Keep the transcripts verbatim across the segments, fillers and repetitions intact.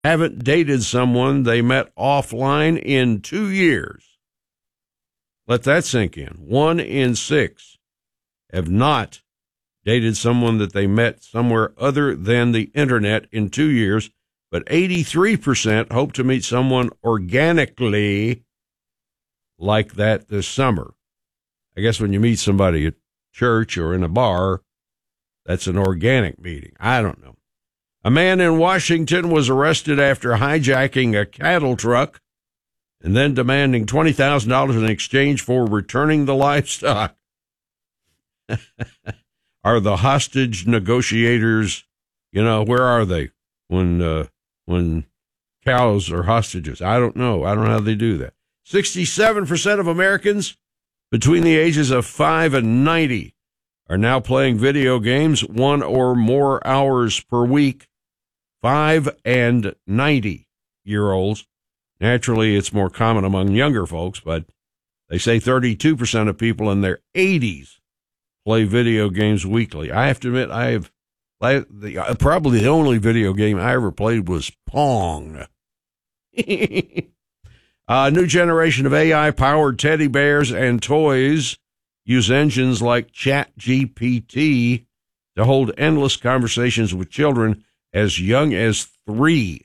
haven't dated someone they met offline in two years. Let that sink in. One in six have not dated someone that they met somewhere other than the internet in two years, but eighty-three percent hope to meet someone organically like that this summer. I guess when you meet somebody at church or in a bar, that's an organic meeting. I don't know. A man in Washington was arrested after hijacking a cattle truck and then demanding twenty thousand dollars in exchange for returning the livestock. Are the hostage negotiators, you know, where are they when uh, when cows are hostages? I don't know. I don't know how they do that. sixty-seven percent of Americans between the ages of five and ninety are now playing video games one or more hours per week. five and ninety-year-olds. Naturally, it's more common among younger folks, but they say thirty-two percent of people in their eighties play video games weekly. I have to admit, I have I, the, uh, probably the only video game I ever played was Pong. A new generation of A I-powered teddy bears and toys use engines like ChatGPT to hold endless conversations with children as young as three.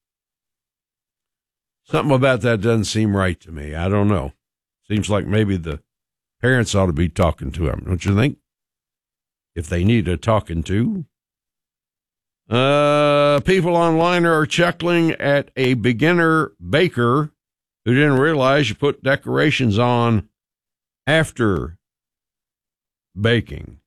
Something about that doesn't seem right to me. I don't know. Seems like maybe the parents ought to be talking to them, don't you think? If they need a talking to. Uh, people online are chuckling at a beginner baker who didn't realize you put decorations on after baking.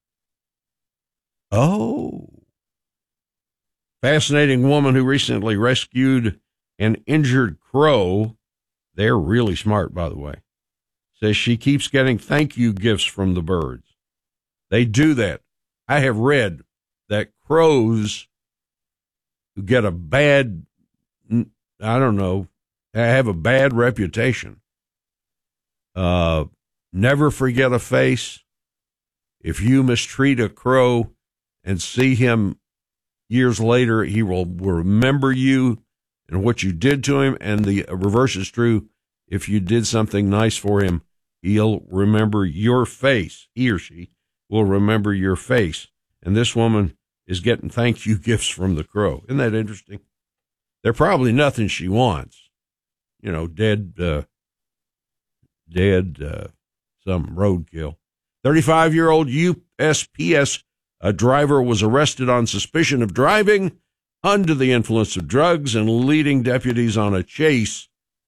Oh. Fascinating woman who recently rescued an injured crow. They're really smart, by the way. Says she keeps getting thank you gifts from the birds. They do that. I have read that crows who get a bad, I don't know, have a bad reputation. Uh, never forget a face. If you mistreat a crow and see him years later, he will remember you and what you did to him, and the reverse is true. If you did something nice for him, he'll remember your face. He or she will remember your face. And this woman is getting thank you gifts from the crow. Isn't that interesting? They're probably nothing she wants. You know, dead, uh, dead, uh, some roadkill. thirty-five-year-old U S P S a driver was arrested on suspicion of driving under the influence of drugs and leading deputies on a chase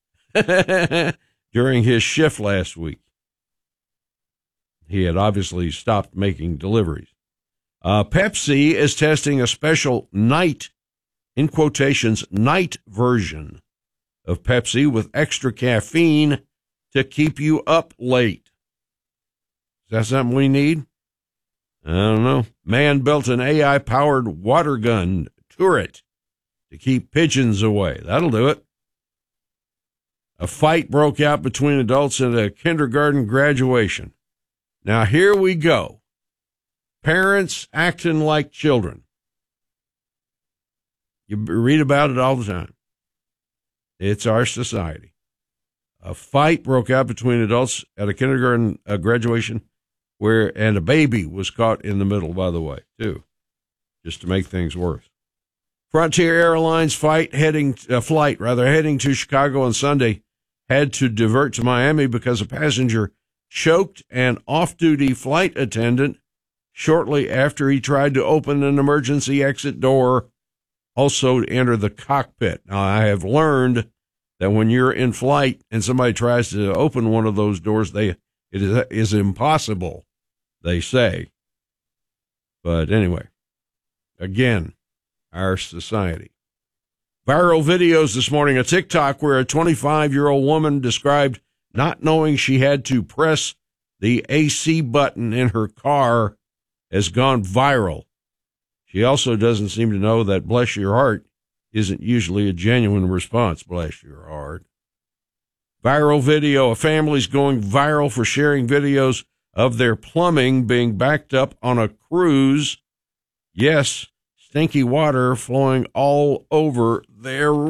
during his shift last week. He had obviously stopped making deliveries. Uh, Pepsi is testing a special night, in quotations, night version of Pepsi with extra caffeine to keep you up late. Is that something we need? I don't know. Man built an A I-powered water gun turret to keep pigeons away. That'll do it. A fight broke out between adults at a kindergarten graduation. Now, here we go. Parents acting like children. You read about it all the time. It's our society. A fight broke out between adults at a kindergarten uh, graduation where, and a baby was caught in the middle, by the way, too, just to make things worse. Frontier Airlines fight heading, uh, flight, rather, heading to Chicago on Sunday had to divert to Miami because a passenger choked an off-duty flight attendant shortly after he tried to open an emergency exit door, also to enter the cockpit. Now, I have learned that when you're in flight and somebody tries to open one of those doors, they it is, is impossible, they say. But anyway, again, our society. Viral videos this morning, a TikTok where a twenty-five-year-old woman described not knowing she had to press the A C button in her car has gone viral. She also doesn't seem to know that bless your heart isn't usually a genuine response. Bless your heart. Viral video. A family's going viral for sharing videos of their plumbing being backed up on a cruise. Yes, stinky water flowing all over their